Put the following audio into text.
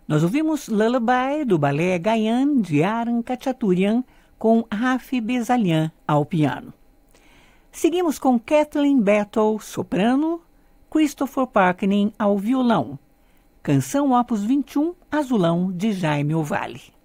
Nós ouvimos Lullaby, do balé Gayan, de Aran Khachaturian, com Rafi Bezalian ao piano. Seguimos com Kathleen Battle, soprano, Christopher Parkening ao violão. Canção Opus 21, Azulão, de Jaime Ovalle.